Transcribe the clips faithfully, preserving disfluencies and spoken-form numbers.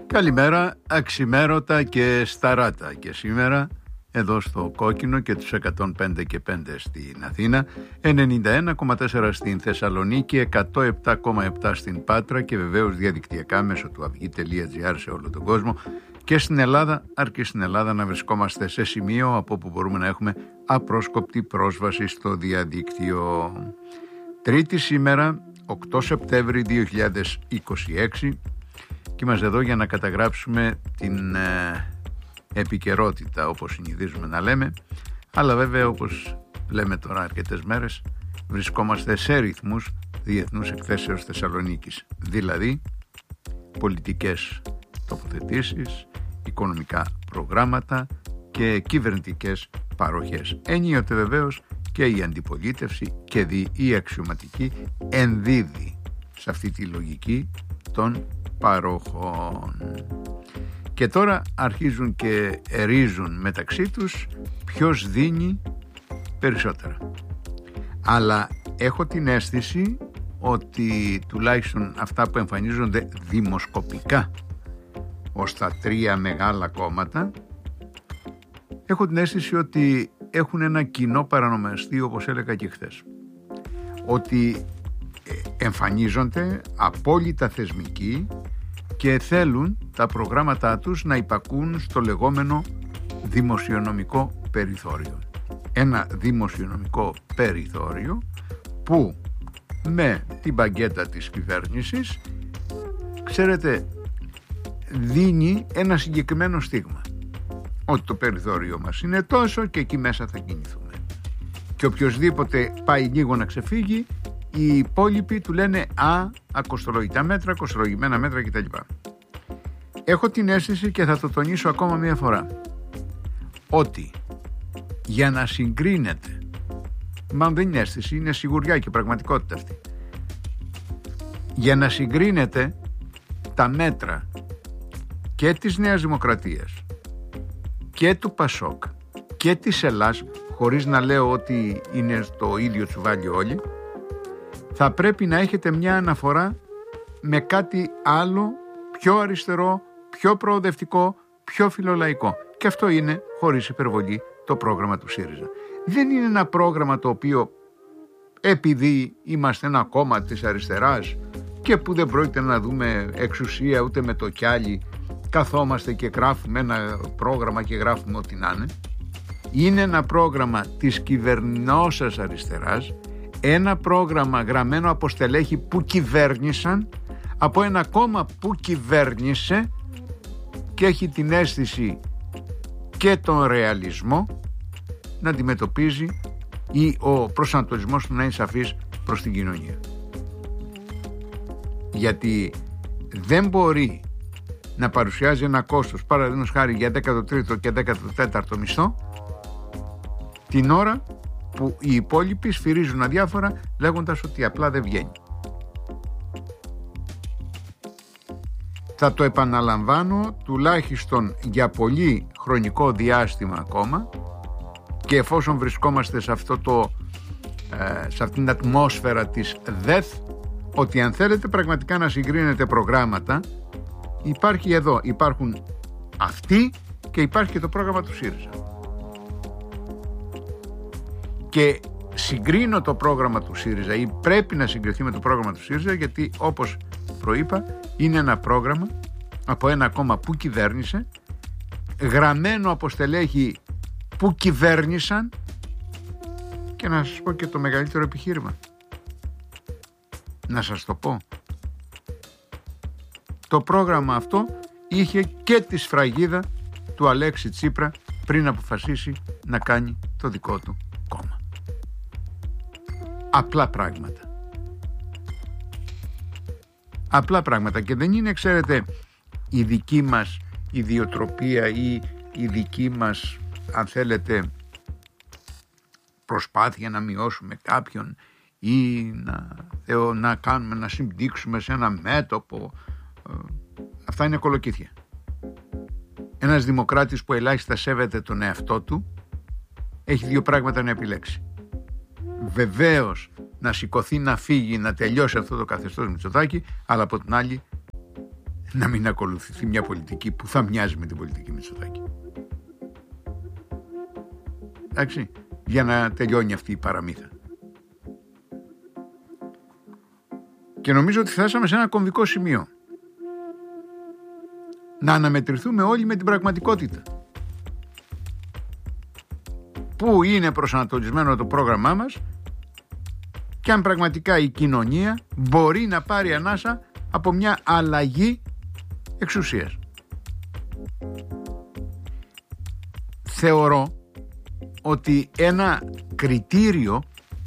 Καλημέρα, αξιμέρωτα και σταράτα. Και σήμερα εδώ στο Κόκκινο και τους εκατόν πέντε και πέντε στην Αθήνα, ενενήντα ένα κόμμα τέσσερα στην Θεσσαλονίκη, εκατόν επτά κόμμα επτά στην Πάτρα και βεβαίως διαδικτυακά μέσω του αυγή τελεία τζι άρ σε όλο τον κόσμο. Και στην Ελλάδα, αρκεί στην Ελλάδα να βρισκόμαστε σε σημείο από όπου μπορούμε να έχουμε απρόσκοπτη πρόσβαση στο διαδίκτυο. Τρίτη σήμερα, οκτώ Σεπτέμβρη δύο χιλιάδες είκοσι έξι, και είμαστε εδώ για να καταγράψουμε την ε, επικαιρότητα, όπως συνηθίζουμε να λέμε, αλλά βέβαια, όπως λέμε τώρα αρκετές μέρες, βρισκόμαστε σε ρυθμούς Διεθνούς Εκθέσεως Θεσσαλονίκης, δηλαδή πολιτικές τοποθετήσεις, οικονομικά προγράμματα και κυβερνητικές παροχές. Ενίοτε βεβαίως και η αντιπολίτευση και δι η αξιωματική ενδίδει σε αυτή τη λογική των παροχών. Και τώρα αρχίζουν και ερίζουν μεταξύ τους ποιος δίνει περισσότερα. Αλλά έχω την αίσθηση ότι τουλάχιστον αυτά που εμφανίζονται δημοσκοπικά ως τα τρία μεγάλα κόμματα, έχω την αίσθηση ότι έχουν ένα κοινό παρανομαστή, όπως έλεγα και χθες. Ότι εμφανίζονται απόλυτα θεσμικοί και θέλουν τα προγράμματά τους να υπακούν στο λεγόμενο δημοσιονομικό περιθώριο. Ένα δημοσιονομικό περιθώριο που με την μπαγκέτα της κυβέρνησης, ξέρετε, δίνει ένα συγκεκριμένο στίγμα. Ότι το περιθώριο μας είναι τόσο και εκεί μέσα θα κινηθούμε. Και οποιοσδήποτε πάει λίγο να ξεφύγει, οι υπόλοιποι του λένε «Α, ακοστολογητά μέτρα, ακοστολογημένα μέτρα» κτλ. Έχω την αίσθηση, και θα το τονίσω ακόμα μία φορά, ότι για να συγκρίνεται, μα δεν είναι αίσθηση, είναι σιγουριά και πραγματικότητα αυτή, για να συγκρίνεται τα μέτρα και της Νέας Δημοκρατίας και του Πασόκ και της Ελλάς, χωρίς να λέω ότι είναι στο ίδιο τσουβάλι όλοι, θα πρέπει να έχετε μια αναφορά με κάτι άλλο, πιο αριστερό, πιο προοδευτικό, πιο φιλολαϊκό. Και αυτό είναι, χωρίς υπερβολή, το πρόγραμμα του ΣΥΡΙΖΑ. Δεν είναι ένα πρόγραμμα το οποίο, επειδή είμαστε ένα κόμμα της αριστεράς και που δεν πρόκειται να δούμε εξουσία ούτε με το κιάλι, καθόμαστε και γράφουμε ένα πρόγραμμα και γράφουμε ό,τι να είναι. Είναι ένα πρόγραμμα της κυβερνώσας αριστεράς, ένα πρόγραμμα γραμμένο από στελέχη που κυβέρνησαν, από ένα κόμμα που κυβέρνησε και έχει την αίσθηση και τον ρεαλισμό να αντιμετωπίζει, ή ο προσανατολισμός του να είναι σαφής προς την κοινωνία. Γιατί δεν μπορεί να παρουσιάζει ένα κόστος, παραδείγματος χάρη για δέκατο τρίτο και δέκατο τέταρτο μισθό, την ώρα που οι υπόλοιποι σφυρίζουν αδιάφορα λέγοντας ότι απλά δεν βγαίνει. Θα το επαναλαμβάνω τουλάχιστον για πολύ χρονικό διάστημα ακόμα, και εφόσον βρισκόμαστε σε, αυτό το, ε, σε αυτήν την ατμόσφαιρα της ΔΕΘ, ότι αν θέλετε πραγματικά να συγκρίνετε προγράμματα, υπάρχει εδώ, υπάρχουν αυτοί και υπάρχει και το πρόγραμμα του ΣΥΡΙΖΑ. Και συγκρίνω το πρόγραμμα του ΣΥΡΙΖΑ, ή πρέπει να συγκριθεί με το πρόγραμμα του ΣΥΡΙΖΑ, γιατί όπως προείπα είναι ένα πρόγραμμα από ένα κόμμα που κυβέρνησε, γραμμένο από στελέχη που κυβέρνησαν, και να σας πω και το μεγαλύτερο επιχείρημα. Να σας το πω. Το πρόγραμμα αυτό είχε και τη σφραγίδα του Αλέξη Τσίπρα πριν αποφασίσει να κάνει το δικό του κόμμα. Απλά πράγματα. Απλά πράγματα, και δεν είναι, ξέρετε, η δική μας ιδιοτροπία ή η δική μας, αν θέλετε, προσπάθεια να μειώσουμε κάποιον ή να, θεω, να κάνουμε, να συμπτύξουμε σε ένα μέτωπο. Αυτά είναι κολοκύθια. Ένας δημοκράτης που ελάχιστα σέβεται τον εαυτό του έχει δύο πράγματα να επιλέξει. Βεβαίως να σηκωθεί, να φύγει, να τελειώσει αυτό το καθεστώς Μητσοτάκη, αλλά από την άλλη να μην ακολουθηθεί μια πολιτική που θα μοιάζει με την πολιτική Μητσοτάκη. Εντάξει, για να τελειώνει αυτή η παραμύθα. Και νομίζω ότι φτάσαμε σε ένα κομβικό σημείο. Να αναμετρηθούμε όλοι με την πραγματικότητα. Πού είναι προσανατολισμένο το πρόγραμμά μας και αν πραγματικά η κοινωνία μπορεί να πάρει ανάσα από μια αλλαγή εξουσίας. Θεωρώ ότι ένα κριτήριο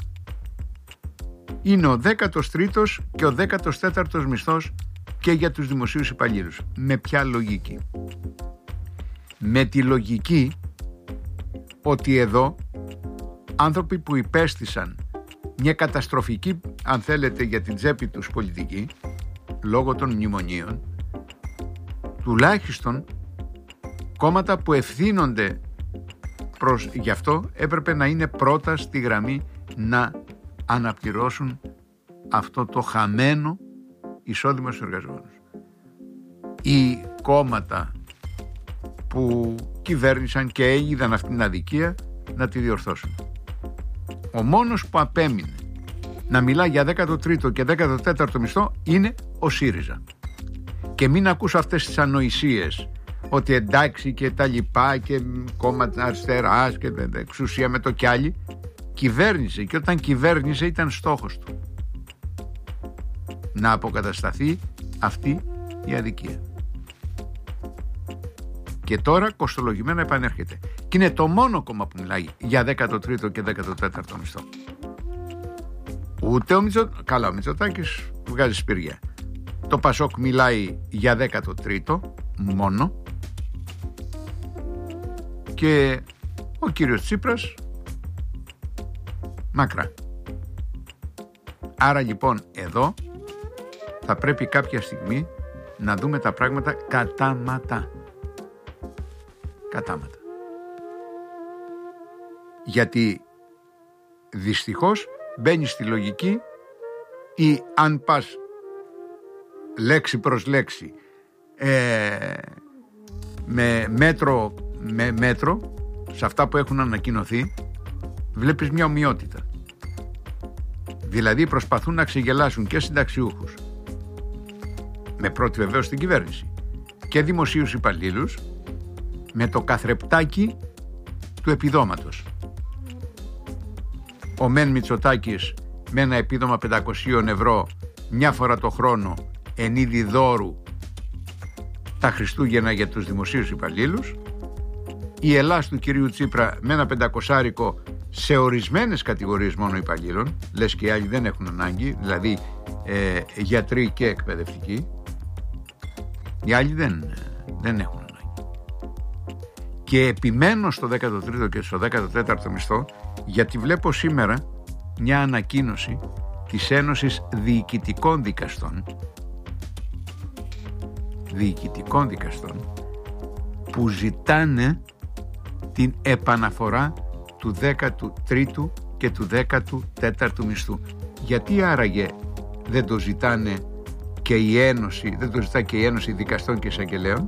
είναι ο δέκατος τρίτος και ο δέκατος τέταρτος μισθός και για τους δημοσίους υπαλλήλους. Με ποια λογική? Με τη λογική ότι εδώ άνθρωποι που υπέστησαν μια καταστροφική, αν θέλετε, για την τσέπη τους πολιτική λόγω των μνημονίων, τουλάχιστον κόμματα που ευθύνονται προς, γι' αυτό έπρεπε να είναι πρώτα στη γραμμή να αναπληρώσουν αυτό το χαμένο εισόδημα στους εργαζόμενους. Οι κόμματα που κυβέρνησαν και έγιναν αυτήν την αδικία να τη διορθώσουν. Ο μόνος που απέμεινε να μιλά για δέκατο τρίτο και δέκατο τέταρτο μισθό είναι ο ΣΥΡΙΖΑ. Και μην ακούσω αυτές τις ανοησίες ότι εντάξει και τα λοιπά και κόμματα αριστεράς και εξουσία με το κι άλλοι. Κυβέρνησε, και όταν κυβέρνησε ήταν στόχος του να αποκατασταθεί αυτή η αδικία. Και τώρα κοστολογημένα επανέρχεται. Και είναι το μόνο κόμμα που μιλάει για δέκατο τρίτο και δέκατο τέταρτο μισθό. Ούτε ο Μητσοτάκης, καλά ο Μητσοτάκης βγάζει σπηριά. Το Πασόκ μιλάει για δέκατο τρίτο μόνο και ο κύριος Τσίπρας μακρά. Άρα λοιπόν εδώ θα πρέπει κάποια στιγμή να δούμε τα πράγματα κατάματα. Κατάματα. Γιατί δυστυχώς μπαίνει στη λογική ή αν πας λέξη προς λέξη ε, με μέτρο με μέτρο σε αυτά που έχουν ανακοινωθεί βλέπεις μια ομοιότητα. Δηλαδή προσπαθούν να ξεγελάσουν και συνταξιούχους, με πρώτη βεβαίως την κυβέρνηση, και δημοσίους υπαλλήλους με το καθρεπτάκι του επιδόματος. Ο Μεν Μητσοτάκης με ένα επίδομα πεντακόσια ευρώ μια φορά το χρόνο εν είδη δώρου τα Χριστούγεννα για τους δημοσίους υπαλλήλους, η Ελλάς του κυρίου Τσίπρα με ένα πεντακοσάρικο σε ορισμένες κατηγορίες μόνο υπαλλήλων, λες και οι άλλοι δεν έχουν ανάγκη, δηλαδή ε, γιατροί και εκπαιδευτικοί, οι άλλοι δεν, δεν έχουν ανάγκη. Και επιμένω στο δέκατο τρίτο και στο δέκατο τέταρτο μισθό, γιατί βλέπω σήμερα μια ανακοίνωση της Ένωσης Διοικητικών Δικαστών Διοικητικών Δικαστών που ζητάνε την επαναφορά του δέκατου τρίτου και του δέκατου τέταρτου μισθού. Γιατί άραγε δεν το ζητάνε και η Ένωση, δεν το ζητά και η Ένωση Δικαστών και Εισαγγελέων?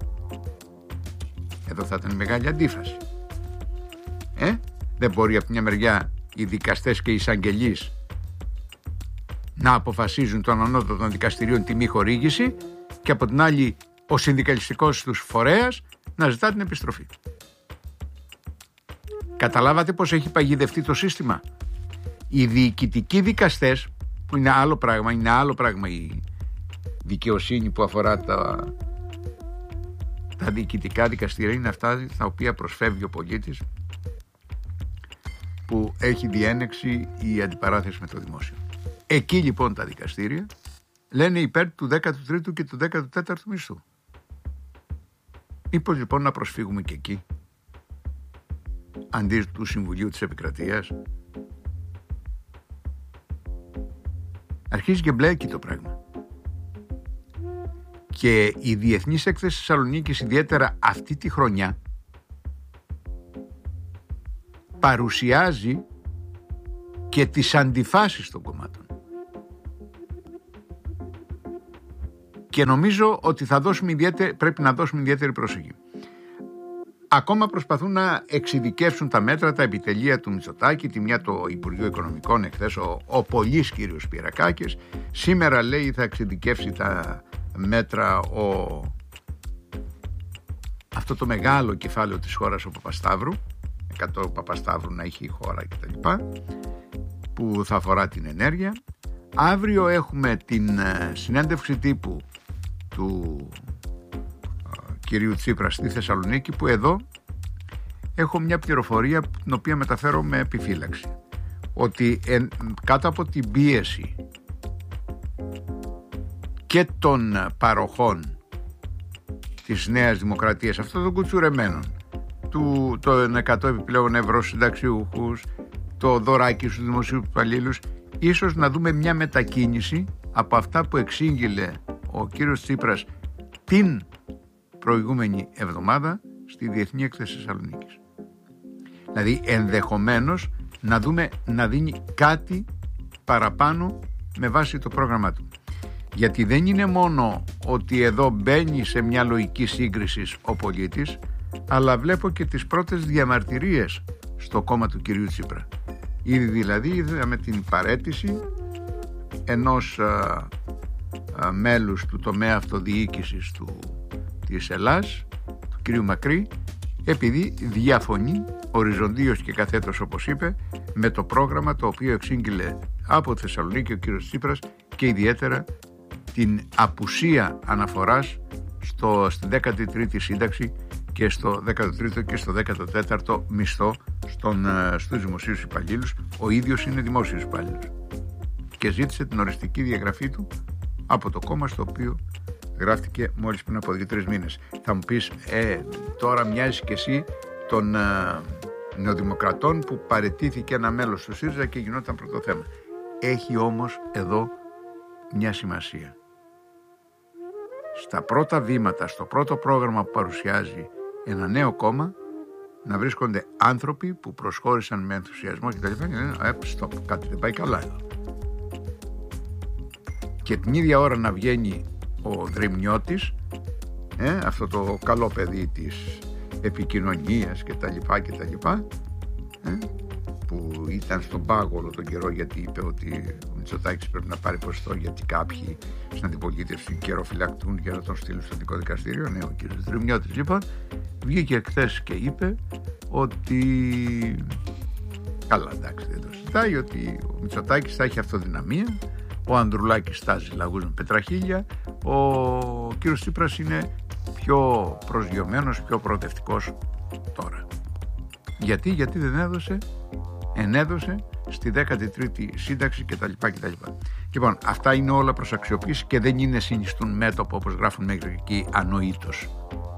Εδώ θα ήταν μεγάλη αντίφαση. Ε, δεν μπορεί από μια μεριά οι δικαστές και οι εισαγγελείς να αποφασίζουν των ανώτατων δικαστηρίων τη μη χορήγηση και από την άλλη ο συνδικαλιστικός τους φορέας να ζητά την επιστροφή. Καταλάβατε πως έχει παγιδευτεί το σύστημα? Οι διοικητικοί δικαστές, που είναι άλλο πράγμα, είναι άλλο πράγμα η δικαιοσύνη που αφορά τα, τα διοικητικά δικαστήρια, είναι αυτά τα οποία προσφεύγει ο πολίτης που έχει διένεξη ή αντιπαράθεση με το δημόσιο. Εκεί λοιπόν τα δικαστήρια λένε υπέρ του δέκατου τρίτου και του δέκατου τέταρτου μισθού. Μήπως λοιπόν να προσφύγουμε και εκεί, αντί του Συμβουλίου της Επικρατείας? Αρχίζει και μπλέκει το πράγμα. Και η Διεθνής Έκθεση Θεσσαλονίκης, ιδιαίτερα αυτή τη χρονιά, παρουσιάζει και τις αντιφάσεις των κομμάτων. Και νομίζω ότι θα δώσουμε ιδιαίτερη, πρέπει να δώσουμε ιδιαίτερη προσοχή. Ακόμα προσπαθούν να εξειδικεύσουν τα μέτρα, τα επιτελεία του Μητσοτάκη, τη μια το Υπουργείο Οικονομικών, εχθές ο, ο πολύς κύριος Σπυρακάκης. Σήμερα λέει θα εξειδικεύσει τα μέτρα ο, αυτό το μεγάλο κεφάλαιο της χώρας ο Παπασταύρου, εκατό Παπασταύρου να έχει η χώρα κτλ, που θα αφορά την ενέργεια. Αύριο έχουμε την συνέντευξη τύπου του κυρίου Τσίπρα στη Θεσσαλονίκη, που εδώ έχω μια πληροφορία την οποία μεταφέρω με επιφύλαξη, ότι εν, κάτω από την πίεση και των παροχών της Νέας Δημοκρατίας, αυτών των κουτσουρεμένων, του, των εκατό επιπλέον ευρώ συνταξιούχους, το δωράκι στους δημοσίους υπαλλήλους, ίσως να δούμε μια μετακίνηση από αυτά που εξήγηλε ο κύριος Τσίπρας την προηγούμενη εβδομάδα στη Διεθνή Έκθεση Θεσσαλονίκης. Δηλαδή ενδεχομένως να δούμε να δίνει κάτι παραπάνω με βάση το πρόγραμμά του. Γιατί δεν είναι μόνο ότι εδώ μπαίνει σε μια λογική σύγκριση ο πολίτης, αλλά βλέπω και τις πρώτες διαμαρτυρίες στο κόμμα του κυρίου Τσίπρα. Ήδη δηλαδή είδαμε την παραίτηση ενός α, α, μέλους του τομέα αυτοδιοίκησης του, της Ελλάς, του κυρίου Μακρύ, επειδή διαφωνεί οριζοντίως και καθέτως, όπως είπε, με το πρόγραμμα το οποίο εξήγηλε από τη Θεσσαλονίκη ο κύριος Τσίπρας, και ιδιαίτερα την απουσία αναφοράς στο, στην δέκατη τρίτη σύνταξη και στο δέκατο τρίτο και στο δέκατο τέταρτο μισθό στον, στους δημοσίους υπαλλήλους. Ο ίδιος είναι δημόσιος υπαλλήλος και ζήτησε την οριστική διαγραφή του από το κόμμα στο οποίο γράφτηκε μόλις πριν από δύο-τρεις μήνες. Θα μου πεις, ε, τώρα μοιάζει και εσύ των ε, νεοδημοκρατών που παραιτήθηκε ένα μέλος του ΣΥΡΙΖΑ και γινόταν πρώτο θέμα. Έχει όμως εδώ μια σημασία. Στα πρώτα βήματα, στο πρώτο πρόγραμμα που παρουσιάζει ένα νέο κόμμα, να βρίσκονται άνθρωποι που προσχώρησαν με ενθουσιασμό και τα λοιπά και λένε, ε, stop, κάτι δεν πάει καλά εδώ. Και την ίδια ώρα να βγαίνει ο Δρυμνιώτης, ε, αυτό το καλό παιδί της επικοινωνίας και τα λοιπά και τα λοιπά, ε, που ήταν στον πάγο όλο τον καιρό γιατί είπε ότι ο Μητσοτάκης πρέπει να πάρει ποστό γιατί κάποιοι στην αντιπολίτευση καιροφυλακτούν για να τον στείλουν στο δικό δικαστήριο. Ναι, ο κ. Δρυμνιώτης λοιπόν βγήκε χθες και είπε ότι καλά, εντάξει, δεν το συζητάει, ότι ο Μητσοτάκης θα έχει αυτοδυναμία, ο Ανδρουλάκης στάζει λαγούς με πετραχίλια, ο κ. Τσίπρας είναι πιο προσγειωμένος, πιο προοδευτικός τώρα. Γιατί, γιατί δεν έδωσε, ενέδωσε στη δέκατη τρίτη σύνταξη κτλ. κτλ. Λοιπόν, αυτά είναι όλα προς αξιοποίηση και δεν είναι συνιστούν μέτωπο όπως γράφουν μέχρι εκεί ανοήτως.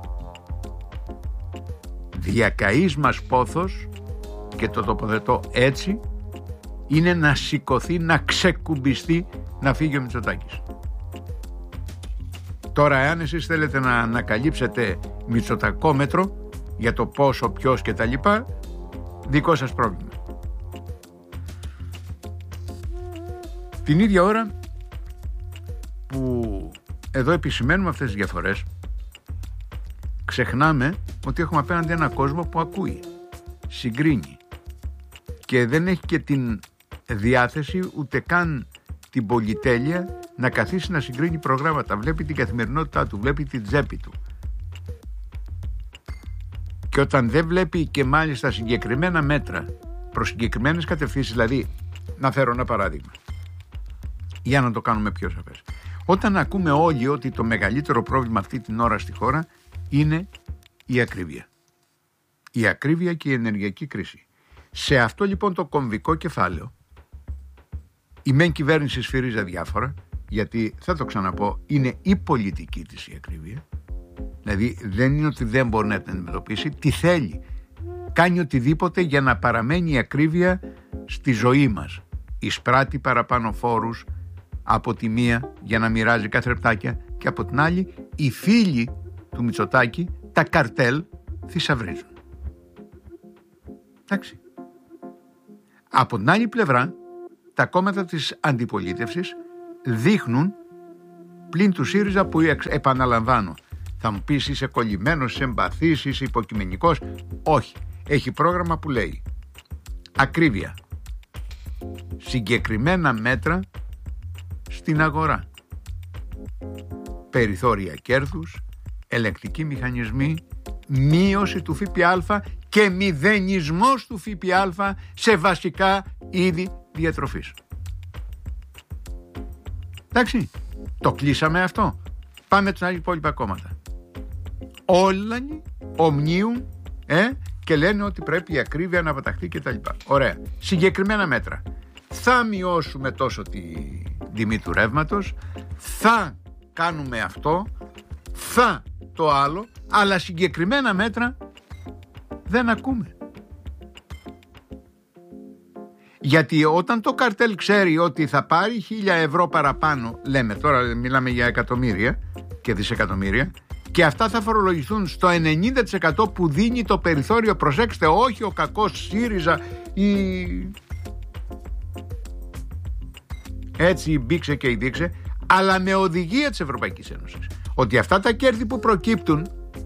Διακαής μας πόθος, και το τοποθετώ έτσι, είναι να σηκωθεί, να ξεκουμπιστεί, να φύγει ο Μητσοτάκης. Τώρα, εάν εσείς θέλετε να ανακαλύψετε μητσοτακόμετρο για το πόσο, ποιος και τα λοιπά, δικό σας πρόβλημα. Την ίδια ώρα που εδώ επισημαίνουμε αυτές τις διαφορές, ξεχνάμε ότι έχουμε απέναντι ένα κόσμο που ακούει, συγκρίνει και δεν έχει και την διάθεση ούτε καν την πολυτέλεια να καθίσει να συγκρίνει προγράμματα. Βλέπει την καθημερινότητά του, βλέπει την τσέπη του. Και όταν δεν βλέπει και μάλιστα συγκεκριμένα μέτρα προς συγκεκριμένες κατευθύνσεις, δηλαδή, να φέρω ένα παράδειγμα για να το κάνουμε πιο σαφές. Όταν ακούμε όλοι ότι το μεγαλύτερο πρόβλημα αυτή την ώρα στη χώρα είναι η ακρίβεια. Η ακρίβεια και η ενεργειακή κρίση. Σε αυτό λοιπόν το κομβικό κεφάλαιο η μεν κυβέρνηση σφυρίζει διάφορα, γιατί θα το ξαναπώ, είναι η πολιτική της η ακρίβεια. Δηλαδή δεν είναι ότι δεν μπορεί να την αντιμετωπίσει, τι θέλει. Κάνει οτιδήποτε για να παραμένει η ακρίβεια στη ζωή μας. Εισπράττει παραπάνω φόρους από τη μία για να μοιράζει καθρεπτάκια και από την άλλη οι φίλοι του Μητσοτάκη, τα καρτέλ, θησαυρίζουν. Εντάξει. Από την άλλη πλευρά τα κόμματα της αντιπολίτευσης δείχνουν πλην του ΣΥΡΙΖΑ που, επαναλαμβάνω, θα μου πεις είσαι κολλημένος, είσαι εμπαθής, είσαι υποκειμενικός. Όχι. Έχει πρόγραμμα που λέει ακρίβεια, συγκεκριμένα μέτρα στην αγορά, περιθώρια κέρδους, ελεγκτικοί μηχανισμοί, μείωση του ΦΠΑ και μηδενισμός του ΦΠΑ σε βασικά είδη διατροφής. Εντάξει, το κλείσαμε αυτό. Πάμε στα υπόλοιπα κόμματα. Όλοι ομνίουν ε, και λένε ότι πρέπει η ακρίβεια να παταχθεί κτλ. Ωραία. Συγκεκριμένα μέτρα. Θα μειώσουμε τόσο τη τιμή του ρεύματος, θα κάνουμε αυτό, θα το άλλο, αλλά συγκεκριμένα μέτρα δεν ακούμε. Γιατί όταν το καρτέλ ξέρει ότι θα πάρει χίλια ευρώ παραπάνω, λέμε τώρα, μιλάμε για εκατομμύρια και δισεκατομμύρια, και αυτά θα φορολογηθούν στο ενενήντα τοις εκατό που δίνει το περιθώριο, προσέξτε, όχι ο κακός ΣΥΡΙΖΑ ή έτσι μπήξε και δείξε, αλλά με οδηγία της Ευρωπαϊκής Ένωσης, ότι αυτά τα κέρδη που προκύπτουν,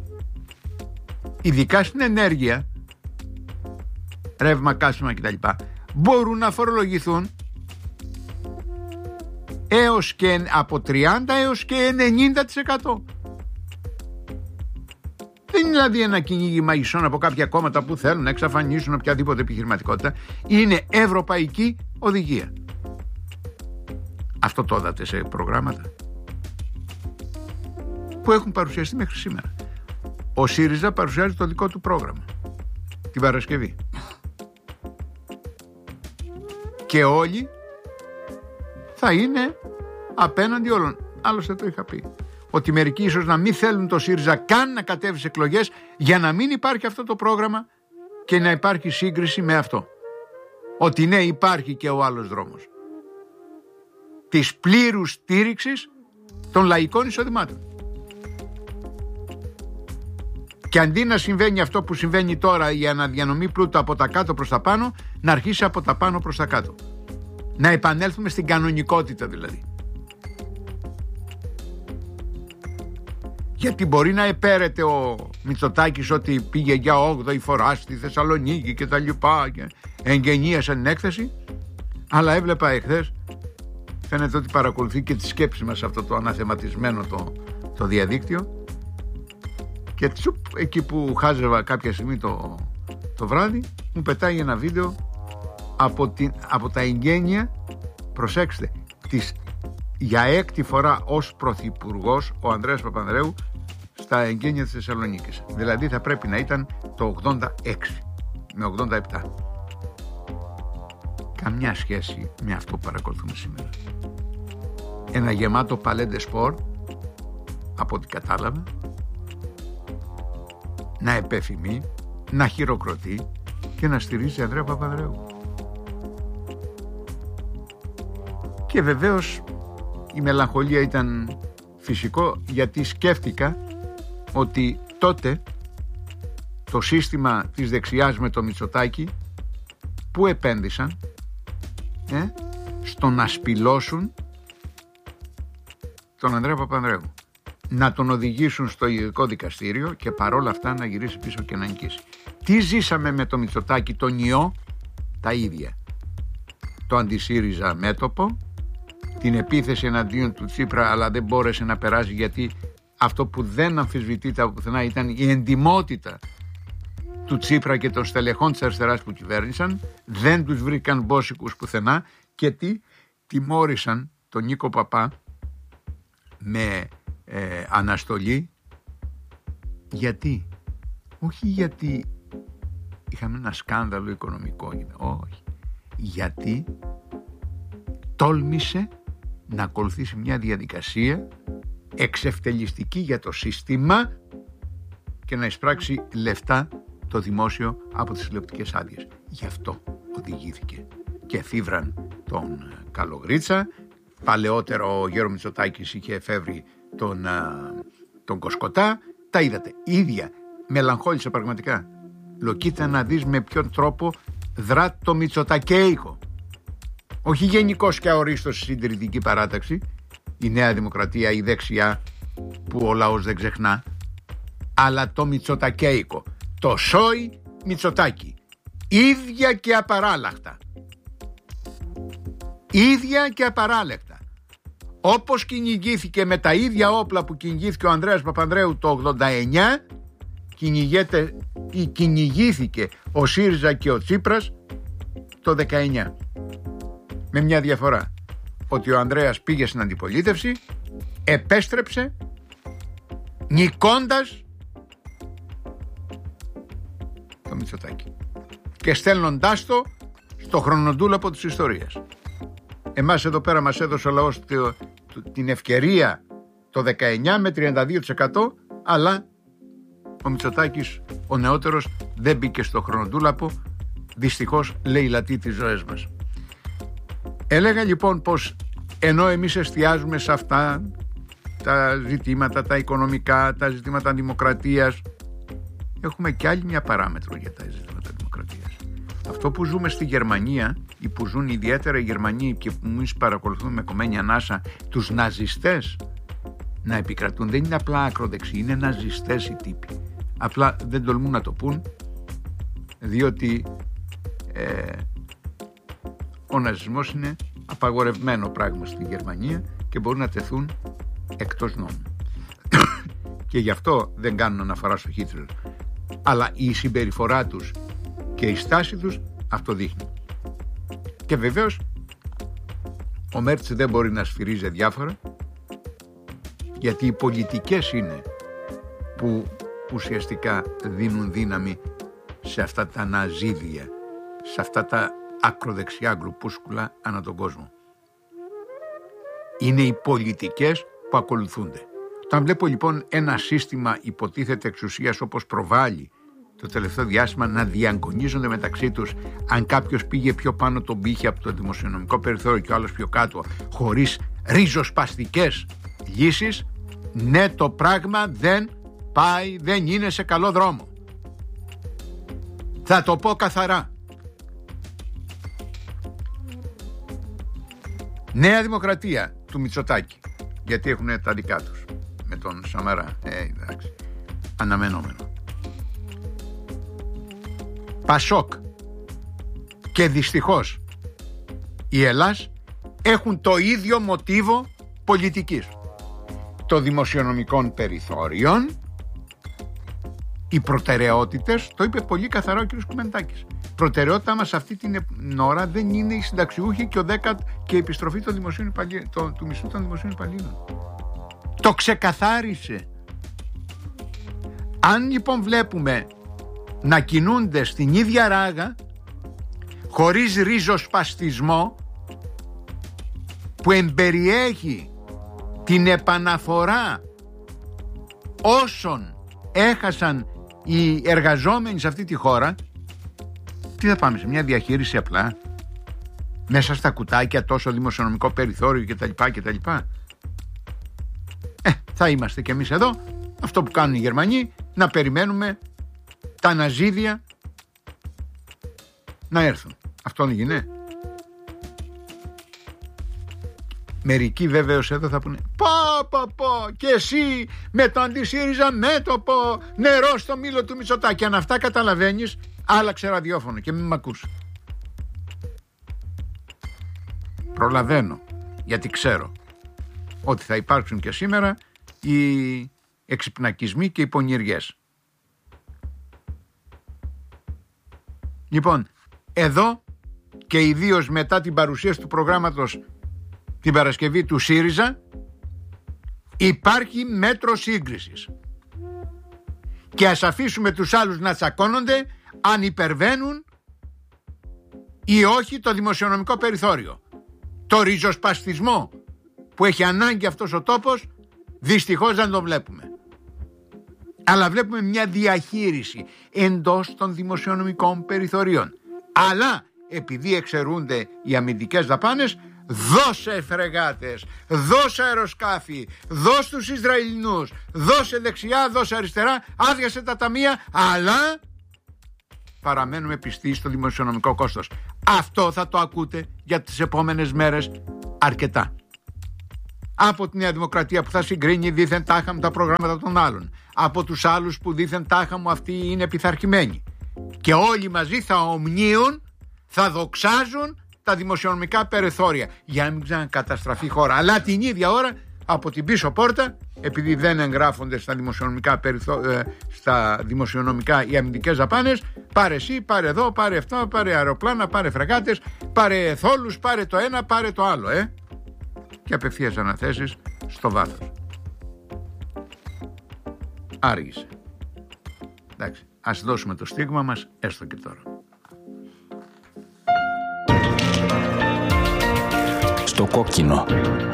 ειδικά στην ενέργεια, ρεύμα, καύσιμα κτλ, μπορούν να φορολογηθούν έως και από τριάντα έως και ενενήντα τοις εκατό. Δεν είναι δηλαδή ένα κυνήγι μαγισσών από κάποια κόμματα που θέλουν να εξαφανίσουν οποιαδήποτε επιχειρηματικότητα. Είναι ευρωπαϊκή οδηγία. Αυτό το είδατε σε προγράμματα που έχουν παρουσιαστεί μέχρι σήμερα. Ο ΣΥΡΙΖΑ παρουσιάζει το δικό του πρόγραμμα την Παρασκευή. Και όλοι θα είναι απέναντι όλων. Άλλωστε το είχα πει, ότι μερικοί ίσως να μην θέλουν το ΣΥΡΙΖΑ καν να κατέβει σε εκλογές για να μην υπάρχει αυτό το πρόγραμμα και να υπάρχει σύγκριση με αυτό. Ότι ναι, υπάρχει και ο άλλος δρόμος της πλήρους στήριξης των λαϊκών εισοδημάτων. Και αντί να συμβαίνει αυτό που συμβαίνει τώρα, η αναδιανομή πλούτου από τα κάτω προς τα πάνω, να αρχίσει από τα πάνω προς τα κάτω. Να επανέλθουμε στην κανονικότητα δηλαδή. Γιατί μπορεί να επέρεται ο Μητσοτάκης ότι πήγε για όγδοη φορά στη Θεσσαλονίκη και τα λοιπά και εγγενίασε την έκθεση, αλλά έβλεπα εχθές, φαίνεται ότι παρακολουθεί και τη σκέψη μας αυτό το αναθεματισμένο το, το διαδίκτυο, και τσουπ, εκεί που χάζευα κάποια στιγμή το, το βράδυ, μου πετάει ένα βίντεο από, την, από τα εγγένεια, προσέξτε, της, για έκτη φορά ως πρωθυπουργός ο Ανδρέας Παπανδρέου στα εγγένεια της Θεσσαλονίκης. Δηλαδή θα πρέπει να ήταν το ογδόντα έξι με ογδόντα επτά. Καμιά σχέση με αυτό που παρακολουθούμε σήμερα. Ένα γεμάτο παλέντε σπορ, από ό,τι κατάλαβα, να επεφημεί, να χειροκροτεί και να στηρίζει Ανδρέα Παπανδρέου. Και βεβαίως η μελαγχολία ήταν φυσικό, γιατί σκέφτηκα ότι τότε το σύστημα της δεξιάς με το Μητσοτάκη που επένδυσαν ε, στο να σπηλώσουν τον Ανδρέα Παπανδρέου, να τον οδηγήσουν στο ειδικό δικαστήριο και παρόλα αυτά να γυρίσει πίσω και να νικήσει. Τι ζήσαμε με το Μητσοτάκη, τον ιό? Τα ίδια. Το αντισύριζα μέτωπο, την επίθεση εναντίον του Τσίπρα, αλλά δεν μπόρεσε να περάσει, γιατί αυτό που δεν αμφισβητείται από πουθενά ήταν η εντιμότητα του Τσίπρα και των στελεχών της αριστεράς που κυβέρνησαν. Δεν τους βρήκαν μπόσικους πουθενά, και τι, τιμώρησαν τον Νίκο Παπά με ε, αναστολή. Γιατί? Όχι γιατί είχαμε ένα σκάνδαλο οικονομικό, όχι, γιατί τόλμησε να ακολουθήσει μια διαδικασία εξευτελιστική για το σύστημα και να εισπράξει λεφτά το δημόσιο από τις τηλεοπτικές άδειες. Γι' αυτό οδηγήθηκε. Και θύβραν τον Καλογρίτσα. Παλαιότερο ο Γιώργο Μητσοτάκης είχε εφεύρει τον, τον Κοσκοτά. Τα είδατε. Ίδια. Μελαγχόλησε πραγματικά. Λοκίτα να δεις με ποιον τρόπο δρά το Μητσοτακέικο. Όχι γενικώς και αορίστως συντηρητική παράταξη. η Νέα Δημοκρατία, η δεξιά που ο λαός δεν ξεχνά, αλλά το μητσοτακέικο, το σόι Μητσοτάκη, ίδια και απαράλλαχτα, ίδια και απαράλλαχτα, όπως κυνηγήθηκε με τα ίδια όπλα που κυνηγήθηκε ο Ανδρέας Παπανδρέου το ογδόντα εννιά, κυνηγέται ή κυνηγήθηκε ο ΣΥΡΙΖΑ και ο Τσίπρας το δεκαεννιά, με μια διαφορά, ότι ο Ανδρέας πήγε στην αντιπολίτευση, επέστρεψε νικώντας το Μητσοτάκη και στέλνοντάς το στο χρονοτούλαπο της ιστορίας. Εμάς εδώ πέρα μας έδωσε ο λαός την ευκαιρία το δεκαεννιά με τριάντα δύο τοις εκατό, αλλά ο Μητσοτάκης, ο νεότερος, δεν μπήκε στο χρονοτούλαπο, δυστυχώς λαιλατεί τις ζωές μας. Έλεγα λοιπόν πως ενώ εμείς εστιάζουμε σε αυτά τα ζητήματα, τα οικονομικά, τα ζητήματα δημοκρατίας, έχουμε και άλλη μια παράμετρο για τα ζητήματα δημοκρατίας. Αυτό που ζούμε στη Γερμανία, ή που ζουν ιδιαίτερα οι Γερμανοί και που εμείς παρακολουθούμε με κομμένη ανάσα, τους ναζιστές να επικρατούν, δεν είναι απλά ακροδεξιοί, είναι ναζιστές οι τύποι. Απλά δεν τολμούν να το πούν, διότι ε, ο ναζισμός είναι απαγορευμένο πράγμα στη Γερμανία και μπορούν να τεθούν εκτός νόμου. Και γι' αυτό δεν κάνουν αναφορά στο Χίτλερ. Αλλά η συμπεριφορά τους και η στάση τους αυτό δείχνει. Και βεβαίως ο Μέρτς δεν μπορεί να σφυρίζει διάφορα, γιατί οι πολιτικές είναι που ουσιαστικά δίνουν δύναμη σε αυτά τα ναζίδια, σε αυτά τα ακροδεξιά γκρουπούσκουλα ανά τον κόσμο. Είναι οι πολιτικές που ακολουθούνται. Όταν βλέπω λοιπόν ένα σύστημα υποτίθεται εξουσίας όπως προβάλλει το τελευταίο διάστημα να διαγωνίζονται μεταξύ τους, αν κάποιος πήγε πιο πάνω τον πύχη από το δημοσιονομικό περιθώριο και ο άλλος πιο κάτω, χωρίς ριζοσπαστικές λύσεις, ναι, το πράγμα δεν πάει, δεν είναι σε καλό δρόμο. Θα το πω καθαρά. Νέα Δημοκρατία του Μητσοτάκη, γιατί έχουν τα δικά τους με τον Σαμαρά, ε, εντάξει, αναμενόμενο. Πασόκ και δυστυχώς η Ελλάς έχουν το ίδιο μοτίβο πολιτικής, το δημοσιονομικών περιθώριων, οι προτεραιότητες, το είπε πολύ καθαρά ο κ. Κουμεντάκης. Προτεραιότητα μας αυτή την ώρα δεν είναι οι συνταξιούχοι και, ο δέκα, και η επιστροφή των δημοσίων υπαλλήλων, το, του μισθού των δημοσίων υπαλλήλων. Το ξεκαθάρισε. Αν λοιπόν βλέπουμε να κινούνται στην ίδια ράγα, χωρίς ριζοσπαστισμό που εμπεριέχει την επαναφορά όσων έχασαν οι εργαζόμενοι σε αυτή τη χώρα, τι θα πάμε, σε μια διαχείριση απλά μέσα στα κουτάκια, τόσο δημοσιονομικό περιθώριο κτλ. κτλ. Ε, θα είμαστε κι εμείς εδώ, αυτό που κάνουν οι Γερμανοί, να περιμένουμε τα ναζίδια να έρθουν. Αυτό δεν γίνεται. Μερικοί βέβαιως εδώ θα πούνε πω πω πω και εσύ με το αντισύριζα μέτωπο, νερό στο μήλο του Μητσοτάκη. Αν αυτά καταλαβαίνεις, άλλαξε ραδιόφωνο και μην μ' ακούς. Προλαβαίνω, γιατί ξέρω ότι θα υπάρξουν και σήμερα οι εξυπνακισμοί και οι πονηριές. Λοιπόν, εδώ και ιδίως μετά την παρουσίαση του προγράμματος την Παρασκευή του ΣΥΡΙΖΑ, υπάρχει μέτρο σύγκρισης. Και ας αφήσουμε τους άλλους να τσακώνονται αν υπερβαίνουν ή όχι το δημοσιονομικό περιθώριο. Το ριζοσπαστισμό που έχει ανάγκη αυτός ο τόπος, δυστυχώς δεν το βλέπουμε. Αλλά βλέπουμε μια διαχείριση εντός των δημοσιονομικών περιθωρίων. Αλλά επειδή εξαιρούνται οι αμυντικές δαπάνες, δώσε φρεγάτες, δώσε αεροσκάφη, δώσε τους Ισραηλινούς, δώσε δεξιά, δώσε αριστερά, άδειασε τα ταμεία, αλλά παραμένουμε πιστοί στο δημοσιονομικό κόστος. Αυτό θα το ακούτε για τις επόμενες μέρες αρκετά. Από τη Νέα Δημοκρατία που θα συγκρίνει δήθεν τάχα με τα προγράμματα των άλλων. Από τους άλλους που δήθεν τάχα μου αυτοί είναι πειθαρχημένοι. Και όλοι μαζί θα ομνίουν, θα δοξάζουν τα δημοσιονομικά περιθώρια για να μην ξανακαταστραφεί η χώρα. Αλλά την ίδια ώρα από την πίσω πόρτα, επειδή δεν εγγράφονται στα δημοσιονομικά, περιθώ... στα δημοσιονομικά οι αμυντικές δαπάνες, πάρε εσύ, πάρε εδώ, πάρε αυτό, πάρε αεροπλάνα, πάρε φρεγάτες, πάρε θόλους, πάρε το ένα, πάρε το άλλο, ε. Και απευθείας αναθέσεις στο βάθος. Άργησε. Εντάξει, ας δώσουμε το στίγμα μας έστω και τώρα. Στο κόκκινο.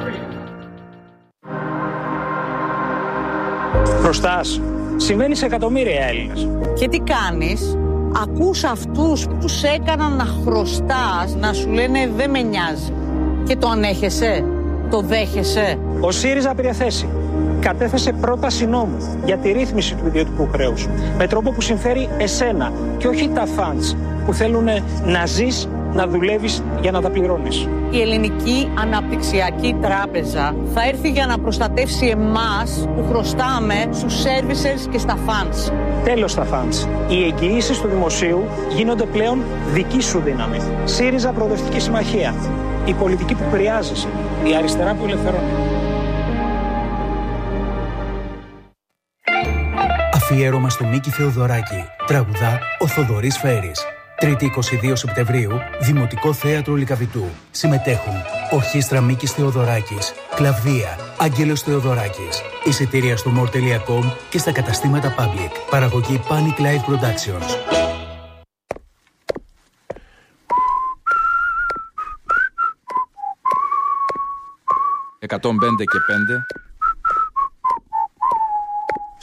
Χρωστάς. Συμβαίνει σε εκατομμύρια Έλληνες. Και τι κάνεις? Ακούς αυτούς που σε έκαναν να χρωστάς να σου λένε δεν με νοιάζει. Και το ανέχεσαι, το δέχεσαι. Ο ΣΥΡΙΖΑ πήρε θέση. Κατέθεσε πρόταση νόμου για τη ρύθμιση του ιδιωτικού χρέους. Με τρόπο που συμφέρει εσένα και όχι τα φαντς που θέλουν να ζεις, να δουλεύεις για να τα πληρώνεις. Η Ελληνική Αναπτυξιακή Τράπεζα θα έρθει για να προστατεύσει εμάς που χρωστάμε στους services και στα funds. Τέλος στα funds. Οι εγγυήσεις του δημοσίου γίνονται πλέον δική σου δύναμη. ΣΥΡΙΖΑ Προοδευτική Συμμαχία. Η πολιτική που χρειάζεσαι. Η αριστερά που ελευθερώνει. Αφιέρωμα στο Μίκη Θεοδωράκη. Τραγουδά ο Θοδωρής Φέρης. Τρίτη είκοσι δύο Σεπτεμβρίου, Δημοτικό Θέατρο Λυκαβητού. Συμμετέχουν Ορχήστρα Μίκης Θεοδωράκης, Κλαβδία, Άγγελος Θεοδωράκης. Εισιτήρια στο more τελεία com και στα καταστήματα Public. Παραγωγή Panic Live Productions. εκατόν πέντε και πέντε